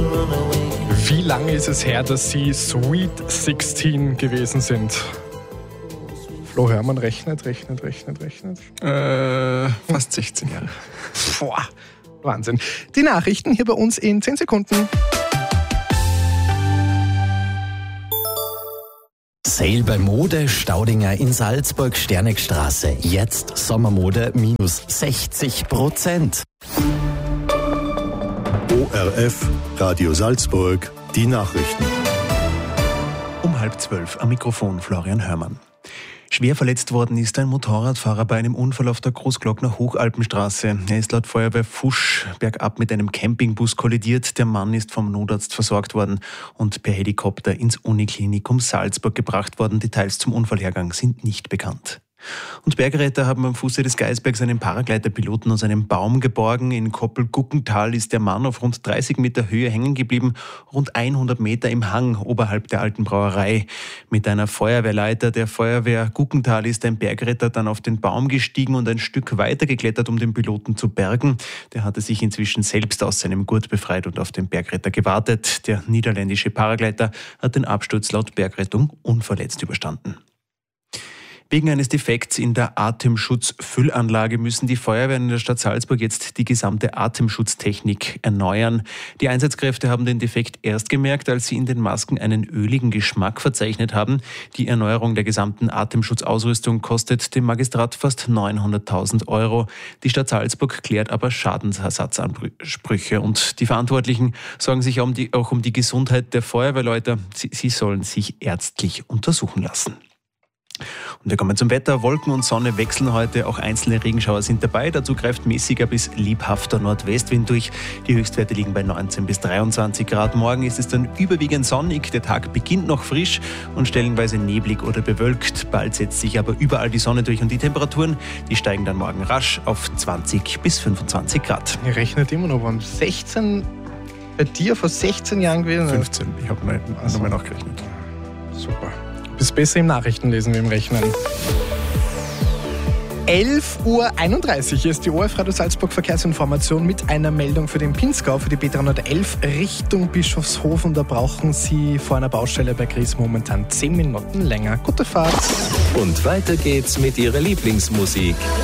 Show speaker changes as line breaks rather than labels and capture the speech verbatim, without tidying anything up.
Wie lange ist es her, dass Sie Sweet sechzehn gewesen sind? Flo Hörmann rechnet, rechnet, rechnet, rechnet.
Äh, fast sechzehn Jahre.
Boah, Wahnsinn. Die Nachrichten hier bei uns in zehn Sekunden.
Sale bei Mode Staudinger in Salzburg, Sternegstraße. Jetzt Sommermode minus sechzig Prozent.
O R F, Radio Salzburg, die Nachrichten.
Um halb zwölf am Mikrofon Florian Hörmann. Schwer verletzt worden ist ein Motorradfahrer bei einem Unfall auf der Großglockner Hochalpenstraße. Er ist laut Feuerwehr Fusch bergab mit einem Campingbus kollidiert. Der Mann ist vom Notarzt versorgt worden und per Helikopter ins Uniklinikum Salzburg gebracht worden. Details zum Unfallhergang sind nicht bekannt. Und Bergretter haben am Fuße des Geisbergs einen Paragleiterpiloten aus einem Baum geborgen. In Koppel-Guckental ist der Mann auf rund dreißig Meter Höhe hängen geblieben, rund hundert Meter im Hang oberhalb der alten Brauerei. Mit einer Feuerwehrleiter der Feuerwehr Guckental ist ein Bergretter dann auf den Baum gestiegen und ein Stück weiter geklettert, um den Piloten zu bergen. Der hatte sich inzwischen selbst aus seinem Gurt befreit und auf den Bergretter gewartet. Der niederländische Paragleiter hat den Absturz laut Bergrettung unverletzt überstanden. Wegen eines Defekts in der Atemschutzfüllanlage müssen die Feuerwehren in der Stadt Salzburg jetzt die gesamte Atemschutztechnik erneuern. Die Einsatzkräfte haben den Defekt erst gemerkt, als sie in den Masken einen öligen Geschmack verzeichnet haben. Die Erneuerung der gesamten Atemschutzausrüstung kostet dem Magistrat fast neunhunderttausend Euro. Die Stadt Salzburg klärt aber Schadensersatzansprüche und die Verantwortlichen sorgen sich um die, auch um die Gesundheit der Feuerwehrleute. Sie, sie sollen sich ärztlich untersuchen lassen. Und wir kommen zum Wetter. Wolken und Sonne wechseln heute. Auch einzelne Regenschauer sind dabei. Dazu greift mäßiger bis lebhafter Nordwestwind durch. Die Höchstwerte liegen bei neunzehn bis dreiundzwanzig Grad. Morgen ist es dann überwiegend sonnig. Der Tag beginnt noch frisch und stellenweise neblig oder bewölkt. Bald setzt sich aber überall die Sonne durch und die Temperaturen, die steigen dann morgen rasch auf zwanzig bis fünfundzwanzig Grad.
Ihr rechnet immer noch, waren sechzehn bei dir vor sechzehn Jahren gewesen?
fünfzehn, ich habe mal, also. nochmal nachgerechnet.
Super. Ist besser im Nachrichtenlesen wie im Rechnen. elf Uhr einunddreißig ist die O R F Radio Salzburg Verkehrsinformation mit einer Meldung für den Pinzgau, für die B dreihundertelf Richtung Bischofshofen. Da brauchen Sie vor einer Baustelle bei Gries momentan zehn Minuten länger. Gute Fahrt.
Und weiter geht's mit Ihrer Lieblingsmusik.